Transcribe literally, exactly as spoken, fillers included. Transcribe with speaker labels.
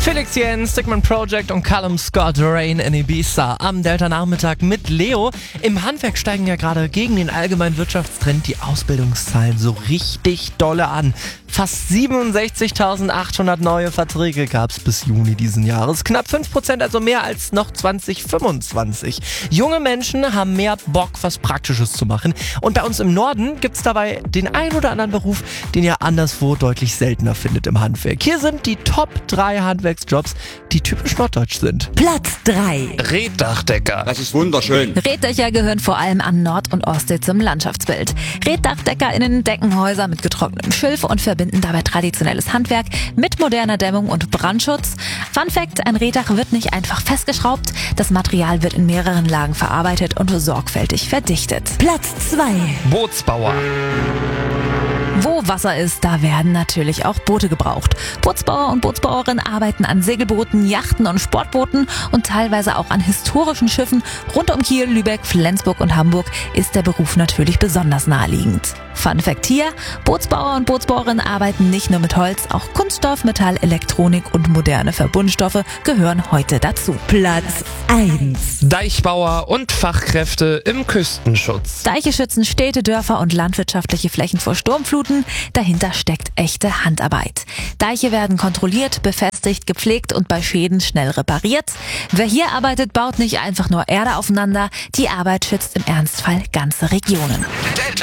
Speaker 1: Felix Jens, Stickman Project und Callum Scott Rain in Ibiza am Delta-Nachmittag mit Leo. Im Handwerk steigen ja gerade gegen den allgemeinen Wirtschaftstrend die Ausbildungszahlen so richtig dolle an. Fast siebenundsechzigtausendachthundert neue Verträge gab es bis Juni diesen Jahres. Knapp fünf Prozent, also mehr als noch zwanzig fünfundzwanzig. Junge Menschen haben mehr Bock, was Praktisches zu machen. Und bei uns im Norden gibt es dabei den ein oder anderen Beruf, den ihr anderswo deutlich seltener findet im Handwerk. Hier sind die Top drei Handwerksjobs, die typisch norddeutsch sind.
Speaker 2: Platz drei.
Speaker 3: Reddachdecker.
Speaker 4: Das ist wunderschön.
Speaker 2: Reddächer gehören vor allem an Nord- und Ostsee zum Landschaftsbild. ReddachdeckerInnen decken Häuser mit getrocknetem Schilf und verbinden dabei traditionelles Handwerk mit moderner Dämmung und Brandschutz. Fun Fact: Ein Reddach wird nicht einfach festgeschraubt. Das Material wird in mehreren Lagen verarbeitet und sorgfältig verdichtet. Platz zwei.
Speaker 3: Bootsbauer.
Speaker 2: Wo Wasser ist, da werden natürlich auch Boote gebraucht. Bootsbauer und Bootsbauerinnen arbeiten an Segelbooten, Yachten und Sportbooten und teilweise auch an historischen Schiffen. Rund um Kiel, Lübeck, Flensburg und Hamburg ist der Beruf natürlich besonders naheliegend. Fun Fact hier: Bootsbauer und Bootsbauerinnen arbeiten nicht nur mit Holz, auch Kunststoff, Metall, Elektronik und moderne Verbundstoffe gehören heute dazu. Platz eins.
Speaker 3: Deichbauer und Fachkräfte im Küstenschutz.
Speaker 2: Deiche schützen Städte, Dörfer und landwirtschaftliche Flächen vor Sturmfluten. Dahinter steckt echte Handarbeit. Deiche werden kontrolliert, befestigt, gepflegt und bei Schäden schnell repariert. Wer hier arbeitet, baut nicht einfach nur Erde aufeinander. Die Arbeit schützt im Ernstfall ganze Regionen.
Speaker 5: Delta